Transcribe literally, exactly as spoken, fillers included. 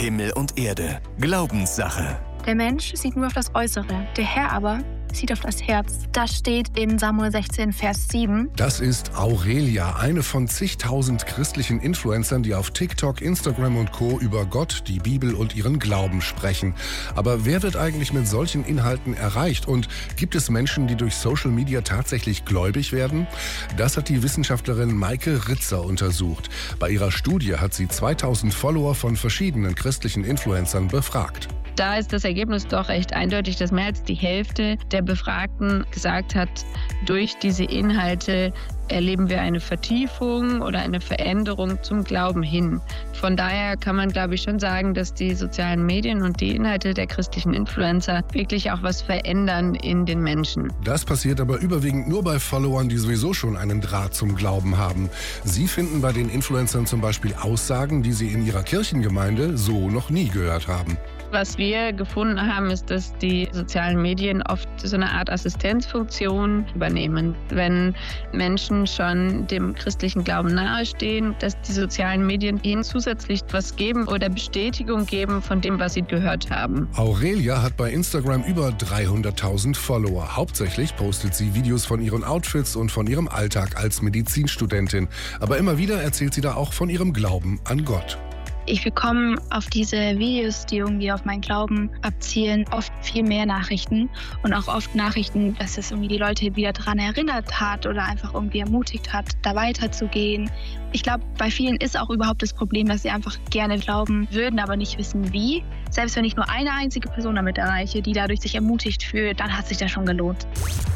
Himmel und Erde. Glaubenssache. Der Mensch sieht nur auf das Äußere, der Herr aber sieht auf das Herz. Das steht in Samuel sechzehn, Vers sieben. Das ist Aurelia, eine von zigtausend christlichen Influencern, die auf TikTok, Instagram und Co. über Gott, die Bibel und ihren Glauben sprechen. Aber wer wird eigentlich mit solchen Inhalten erreicht? Und gibt es Menschen, die durch Social Media tatsächlich gläubig werden? Das hat die Wissenschaftlerin Maike Ritzer untersucht. Bei ihrer Studie hat sie zweitausend Follower von verschiedenen christlichen Influencern befragt. Da ist das Ergebnis doch recht eindeutig, dass mehr als die Hälfte der Befragten gesagt hat, durch diese Inhalte erleben wir eine Vertiefung oder eine Veränderung zum Glauben hin. Von daher kann man, glaube ich, schon sagen, dass die sozialen Medien und die Inhalte der christlichen Influencer wirklich auch was verändern in den Menschen. Das passiert aber überwiegend nur bei Followern, die sowieso schon einen Draht zum Glauben haben. Sie finden bei den Influencern zum Beispiel Aussagen, die sie in ihrer Kirchengemeinde so noch nie gehört haben. Was wir gefunden haben, ist, dass die sozialen Medien oft so eine Art Assistenzfunktion übernehmen. Wenn Menschen schon dem christlichen Glauben nahestehen, dass die sozialen Medien ihnen zusätzlich was geben oder Bestätigung geben von dem, was sie gehört haben. Aurelia hat bei Instagram über dreihunderttausend Follower. Hauptsächlich postet sie Videos von ihren Outfits und von ihrem Alltag als Medizinstudentin. Aber immer wieder erzählt sie da auch von ihrem Glauben an Gott. Ich bekomme auf diese Videos, die irgendwie auf meinen Glauben abzielen, oft viel mehr Nachrichten und auch oft Nachrichten, dass es irgendwie die Leute wieder daran erinnert hat oder einfach irgendwie ermutigt hat, da weiterzugehen. Ich glaube, bei vielen ist auch überhaupt das Problem, dass sie einfach gerne glauben würden, aber nicht wissen wie. Selbst wenn ich nur eine einzige Person damit erreiche, die dadurch sich ermutigt fühlt, dann hat sich das schon gelohnt.